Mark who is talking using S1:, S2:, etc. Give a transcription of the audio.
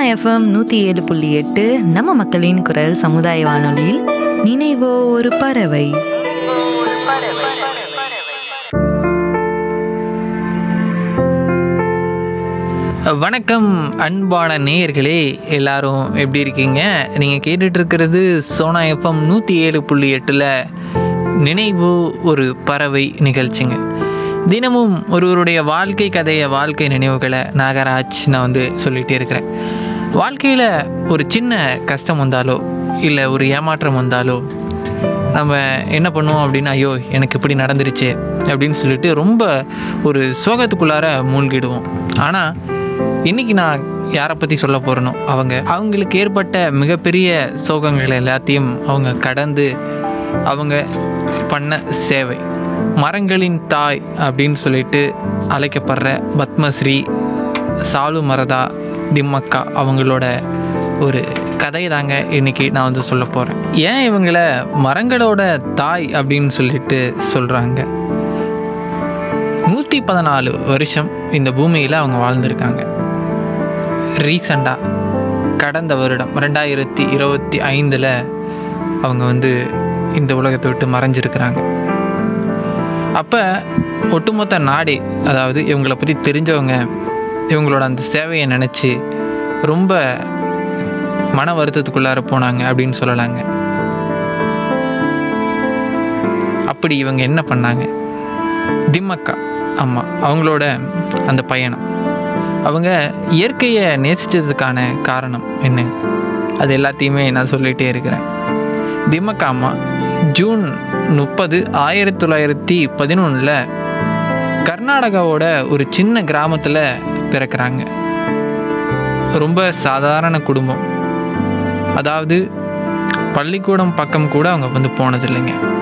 S1: FM 107.8 நம்ம மக்களின் குரல் சமுதாய வானொலியில் நினைவோ ஒரு பறவை.
S2: வணக்கம் அன்பான நேயர்களே, எல்லாரும் எப்படி இருக்கீங்க? நீங்கள் கேட்டுட்ருக்கிறது சோனா எஃப்எம் 107.8 நினைவு ஒரு பறவை நிகழ்ச்சிங்க. தினமும் ஒருவருடைய வாழ்க்கை கதையை, வாழ்க்கை நினைவுகளை நாகராஜ் நான் சொல்லிகிட்டே இருக்கிறேன். வாழ்க்கையில் ஒரு சின்ன கஷ்டம் வந்தாலோ இல்லை ஒரு ஏமாற்றம் வந்தாலோ நம்ம என்ன பண்ணுவோம் அப்படின்னா, ஐயோ எனக்கு இப்படி நடந்துருச்சு அப்படின்னு சொல்லிட்டு ரொம்ப ஒரு சோகத்துக்குள்ளார மூழ்கிடுவோம். ஆனால் இன்றைக்கி நான் யாரை பற்றி சொல்ல போகிறேனோ அவங்களுக்கு ஏற்பட்ட மிகப்பெரிய சோகங்கள் எல்லாத்தையும் அவங்க கடந்து அவங்க பண்ண சேவை, மரங்களின் தாய் அப்படின்னு சொல்லிட்டு அழைக்கப்படுற பத்மஸ்ரீ சாலுமரதா திம்மக்கா அவங்களோட ஒரு கதை தாங்க இன்றைக்கி நான் சொல்ல போகிறேன். ஏன் இவங்களை மரங்களோட தாய் அப்படின்னு சொல்லிட்டு சொல்கிறாங்க? 114 வருஷம் இந்த பூமியில் அவங்க வாழ்ந்திருக்காங்க. ரீசண்டாக கடந்த வருடம் 2025 அவங்க இந்த உலகத்தை விட்டு மறைஞ்சிருக்கிறாங்க. அப்போ ஒட்டுமொத்த நாடே, அதாவது இவங்களை பற்றி தெரிஞ்சவங்க இவங்களோட அந்த சேவையை நினச்சி ரொம்ப மன வருத்தத்துக்குள்ளார போனாங்க அப்படின்னு சொல்லலாங்க. அப்படி இவங்க என்ன பண்ணாங்க? திம்மக்கா அம்மா அவங்களோட அந்த பயணம், அவங்க இயற்கையை நேசித்ததுக்கான காரணம் என்ன, அது எல்லாத்தையுமே நான் சொல்லிகிட்டே இருக்கிறேன். திம்மக்கா அம்மா ஜூன் 30, 1911 கர்நாடகாவோட ஒரு சின்ன கிராமத்தில் பிறக்கிறாங்க. ரொம்ப சாதாரண குடும்பம், அதாவது பள்ளிக்கூடம் பக்கம் கூட அவங்க போனதில்லைங்க.